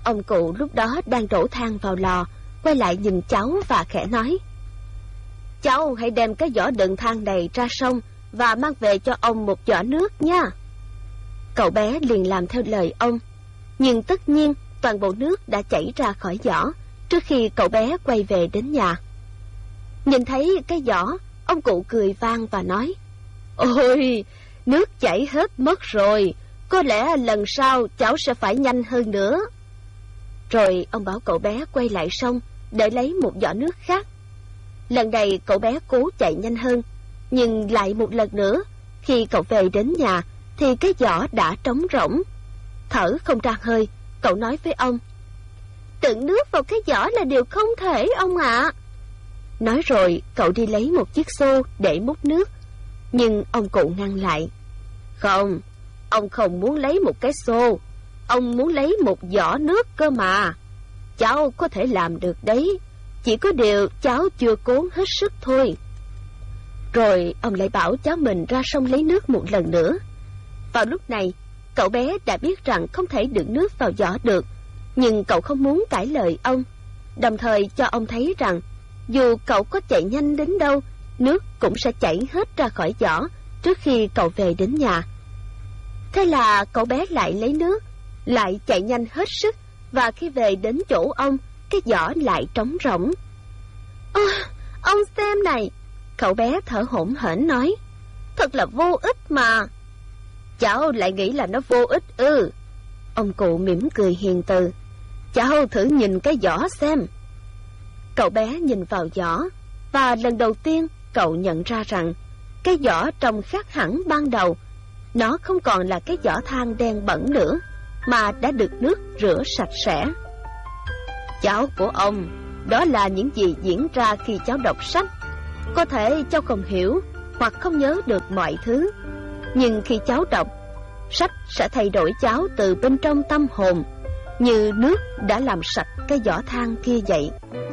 Ông cụ lúc đó đang đổ than vào lò, quay lại nhìn cháu và khẽ nói: cháu hãy đem cái giỏ đựng than này ra sông và mang về cho ông một giỏ nước nha. Cậu bé liền làm theo lời ông, nhưng tất nhiên toàn bộ nước đã chảy ra khỏi giỏ trước khi cậu bé quay về đến nhà. Nhìn thấy cái giỏ, ông cụ cười vang và nói: ôi, nước chảy hết mất rồi, có lẽ lần sau cháu sẽ phải nhanh hơn nữa. Rồi ông bảo cậu bé quay lại sông để lấy một giỏ nước khác. Lần này cậu bé cố chạy nhanh hơn, nhưng lại một lần nữa, khi cậu về đến nhà thì cái giỏ đã trống rỗng. Thở không ra hơi, cậu nói với ông: đựng nước vào cái giỏ là điều không thể ông ạ. Nói rồi cậu đi lấy một chiếc xô để múc nước, nhưng ông cụ ngăn lại: không, ông không muốn lấy một cái xô, ông muốn lấy một giỏ nước cơ mà. Cháu có thể làm được đấy, chỉ có điều cháu chưa cố hết sức thôi. Rồi ông lại bảo cháu mình ra sông lấy nước một lần nữa. Vào lúc này, cậu bé đã biết rằng không thể đựng nước vào giỏ được, nhưng cậu không muốn cãi lời ông, đồng thời cho ông thấy rằng dù cậu có chạy nhanh đến đâu, nước cũng sẽ chảy hết ra khỏi giỏ trước khi cậu về đến nhà. Thế là cậu bé lại lấy nước, lại chạy nhanh hết sức, và khi về đến chỗ ông, cái giỏ lại trống rỗng. Ông xem này, cậu bé thở hổn hển nói, thật là vô ích mà. Cháu lại nghĩ là nó vô ích ư? Ông cụ mỉm cười hiền từ. Cháu thử nhìn cái giỏ xem. Cậu bé nhìn vào giỏ, và lần đầu tiên cậu nhận ra rằng cái giỏ trông khác hẳn ban đầu. Nó không còn là cái giỏ than đen bẩn nữa, mà đã được nước rửa sạch sẽ. Cháu của ông, đó là những gì diễn ra khi cháu đọc sách. Có thể cháu không hiểu hoặc không nhớ được mọi thứ, nhưng khi cháu đọc, sách sẽ thay đổi cháu từ bên trong tâm hồn, như nước đã làm sạch cái giỏ than kia vậy.